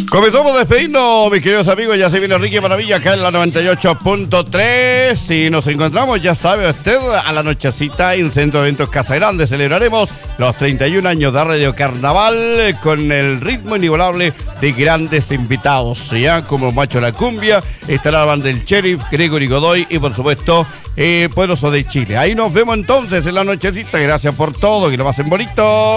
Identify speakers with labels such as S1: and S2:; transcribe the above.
S1: Comenzamos a despedirnos, mis queridos amigos. Ya se viene Ricky Maravilla acá en la 98.3. Y nos encontramos, ya sabe usted, a la nochecita en Centro de Eventos Casa Grande. Celebraremos los 31 años de Radio Carnaval con el ritmo inigualable de grandes invitados. Ya como Macho la Cumbia, estará la banda del Sheriff, Gregory Godoy y por supuesto Poderoso de Chile. Ahí nos vemos entonces en la nochecita. Gracias por todo, que lo pasen bonito.